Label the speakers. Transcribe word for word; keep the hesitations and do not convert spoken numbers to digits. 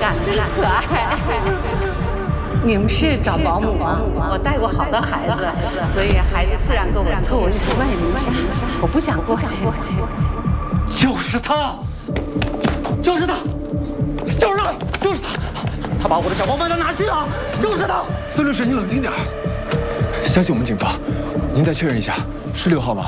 Speaker 1: 真真可爱。你们是找保姆吗？我带过好多孩子，所以孩子自然跟我凑，我习惯也没啥。我不想过去。
Speaker 2: 就是他，就是他，就是他，就是他，他把我的小包卖到哪去了？就是他。
Speaker 3: 孙律师，你冷静点，相信我们警方。您再确认一下，是六号吗？